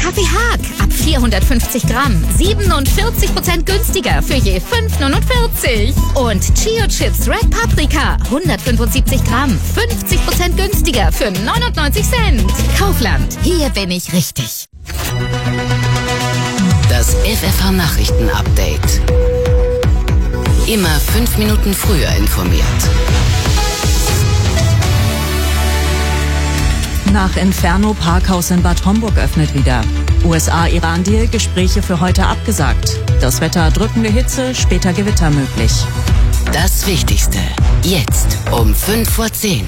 Kaffee Haag ab 450 Gramm 47% günstiger für je 5,49. Und Chio Chips Red Paprika 175 Gramm 50% günstiger für 99 Cent. Kaufland, hier bin ich richtig. Das FFH-Nachrichten-Update. Immer 5 Minuten früher informiert. Nach Inferno, Parkhaus in Bad Homburg öffnet wieder. USA-Iran-Deal, Gespräche für heute abgesagt. Das Wetter, drückende Hitze, später Gewitter möglich. Das Wichtigste, jetzt um 5:10 Uhr.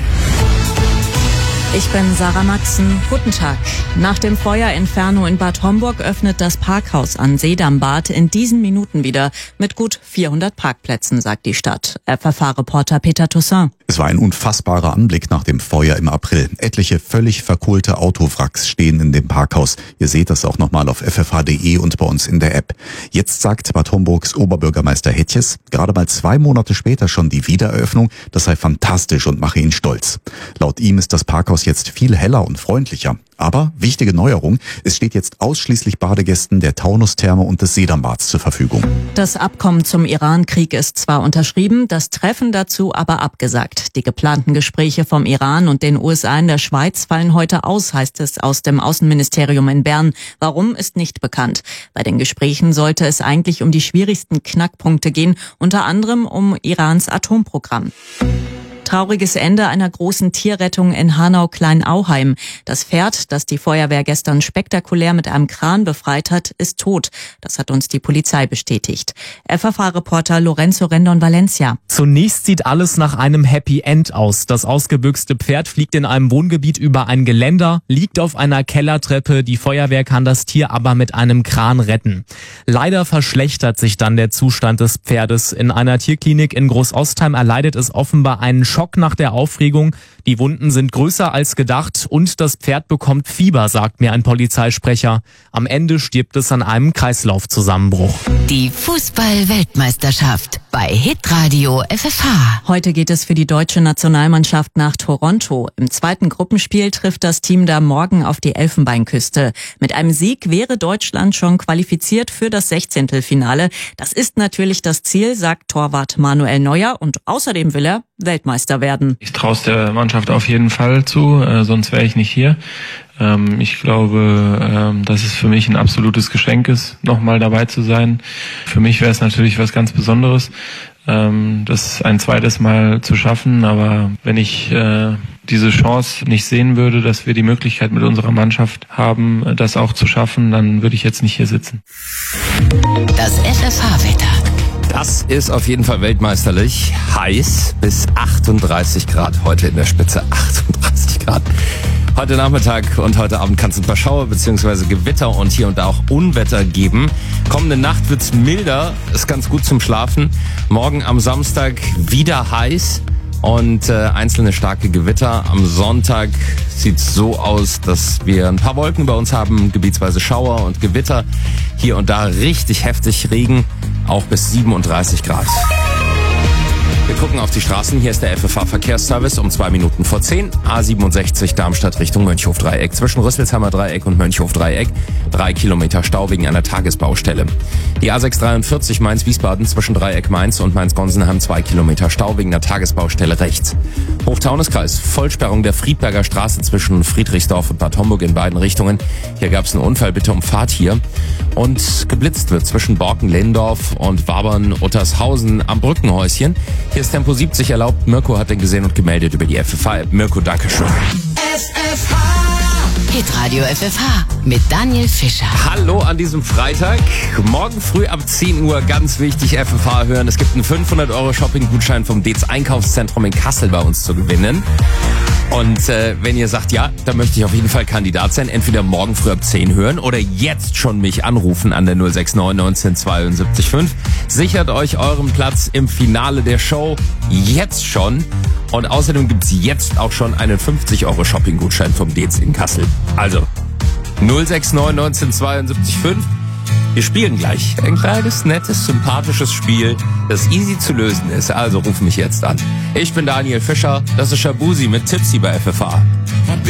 Ich bin Sarah Maxen. Guten Tag. Nach dem Feuerinferno in Bad Homburg öffnet das Parkhaus an Seedambad in diesen Minuten wieder mit gut 400 Parkplätzen, sagt die Stadt. FFH-Reporter Peter Toussaint. Es war ein unfassbarer Anblick nach dem Feuer im April. Etliche völlig verkohlte Autowracks stehen in dem Parkhaus. Ihr seht das auch nochmal auf ffh.de und bei uns in der App. Jetzt sagt Bad Homburgs Oberbürgermeister Hetjes, gerade mal 2 Monate später schon die Wiedereröffnung, das sei fantastisch und mache ihn stolz. Laut ihm ist das Parkhaus jetzt viel heller und freundlicher. Aber wichtige Neuerung, es steht jetzt ausschließlich Badegästen der Taunustherme und des Seedambads zur Verfügung. Das Abkommen zum Iran-Krieg ist zwar unterschrieben, das Treffen dazu aber abgesagt. Die geplanten Gespräche vom Iran und den USA in der Schweiz fallen heute aus, heißt es aus dem Außenministerium in Bern. Warum, ist nicht bekannt. Bei den Gesprächen sollte es eigentlich um die schwierigsten Knackpunkte gehen, unter anderem um Irans Atomprogramm. Trauriges Ende einer großen Tierrettung in Hanau-Kleinauheim. Das Pferd, das die Feuerwehr gestern spektakulär mit einem Kran befreit hat, ist tot. Das hat uns die Polizei bestätigt. FFH-Reporter Lorenzo Rendon-Valencia. Zunächst sieht alles nach einem Happy End aus. Das ausgebüxte Pferd fliegt in einem Wohngebiet über ein Geländer, liegt auf einer Kellertreppe. Die Feuerwehr kann das Tier aber mit einem Kran retten. Leider verschlechtert sich dann der Zustand des Pferdes. In einer Tierklinik in Großostheim erleidet es offenbar einen Schock nach der Aufregung. Die Wunden sind größer als gedacht und das Pferd bekommt Fieber, sagt mir ein Polizeisprecher. Am Ende stirbt es an einem Kreislaufzusammenbruch. Die Fußball-Weltmeisterschaft bei Hitradio FFH. Heute geht es für die deutsche Nationalmannschaft nach Toronto. Im zweiten Gruppenspiel trifft das Team da morgen auf die Elfenbeinküste. Mit einem Sieg wäre Deutschland schon qualifiziert für das 16. Das ist natürlich das Ziel, sagt Torwart Manuel Neuer, und außerdem will er Weltmeister werden. Ich traue es der Mannschaft auf jeden Fall zu, sonst wäre ich nicht hier. Ich glaube, dass es für mich ein absolutes Geschenk ist, nochmal dabei zu sein. Für mich wäre es natürlich was ganz Besonderes, das ein zweites Mal zu schaffen. Aber wenn ich diese Chance nicht sehen würde, dass wir die Möglichkeit mit unserer Mannschaft haben, das auch zu schaffen, dann würde ich jetzt nicht hier sitzen. Das FFH-Wetter. Das ist auf jeden Fall weltmeisterlich. Heiß bis 38 Grad. Heute in der Spitze 38 Grad. Heute Nachmittag und heute Abend kann es ein paar Schauer bzw. Gewitter und hier und da auch Unwetter geben. Kommende Nacht wird's milder, ist ganz gut zum Schlafen. Morgen am Samstag wieder heiß und einzelne starke Gewitter. Am Sonntag sieht's so aus, dass wir ein paar Wolken bei uns haben, gebietsweise Schauer und Gewitter. Hier und da richtig heftig Regen, auch bis 37 Grad. Wir gucken auf die Straßen. Hier ist der FFH-Verkehrsservice um 2:10. A67 Darmstadt Richtung Mönchhof-Dreieck. Zwischen Rüsselsheimer Dreieck und Mönchhof-Dreieck 3 Kilometer Stau wegen einer Tagesbaustelle. Die A643 Mainz-Wiesbaden zwischen Dreieck Mainz und Mainz-Gonsenheim 2 Kilometer Stau wegen einer Tagesbaustelle rechts. Hochtaunuskreis, Vollsperrung der Friedberger Straße zwischen Friedrichsdorf und Bad Homburg in beiden Richtungen. Hier gab es einen Unfall, bitte umfahrt hier. Und geblitzt wird zwischen Borken-Lehndorf und Wabern-Uttershausen am Brückenhäuschen. Hier ist Tempo 70 erlaubt. Mirko hat den gesehen und gemeldet über die FFH-App. Mirko, dankeschön. FFH. Hitradio FFH mit Daniel Fischer. Hallo an diesem Freitag. Morgen früh ab 10 Uhr, ganz wichtig, FFH hören. Es gibt einen 500€ Shopping-Gutschein vom Dez Einkaufszentrum in Kassel bei uns zu gewinnen. Und wenn ihr sagt, ja, da möchte ich auf jeden Fall Kandidat sein, entweder morgen früh ab 10 hören oder jetzt schon mich anrufen an der 069 19 72 5. Sichert euch euren Platz im Finale der Show jetzt schon. Und außerdem gibt's jetzt auch schon einen 50€ Shopping-Gutschein vom Dez in Kassel. Also 069 19 72 5. Wir spielen gleich ein kleines, nettes, sympathisches Spiel, das easy zu lösen ist. Also ruf mich jetzt an. Ich bin Daniel Fischer, das ist Shabuzi mit Tipsy bei FFH.